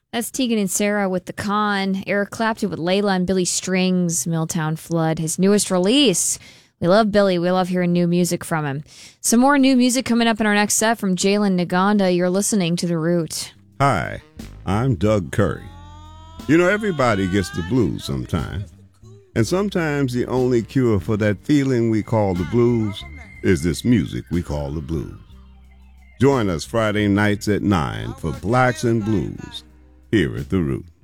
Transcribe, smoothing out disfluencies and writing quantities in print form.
That's Tegan and Sarah with The Con. Eric Clapton with Layla and Billy Strings, Milltown Flood, his newest release. We love Billy. We love hearing new music from him. Some more new music coming up in our next set from Jalen Naganda. You're listening to The Root. Hi, I'm Doug Curry. You know, everybody gets the blues sometime. And sometimes the only cure for that feeling we call the blues is this music we call the blues. Join us Friday nights at 9 for Blacks and Blues here at The Root.